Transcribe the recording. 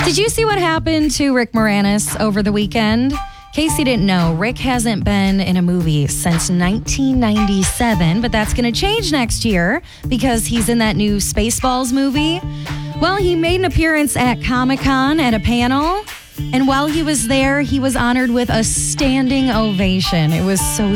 Did you see what happened to Rick Moranis over the weekend? In case you didn't know, Rick hasn't been in a movie since 1997, but that's going to change next year because he's in that new Spaceballs movie. Well, he made an appearance at Comic-Con at a panel, and while he was there, he was honored with a standing ovation. It was so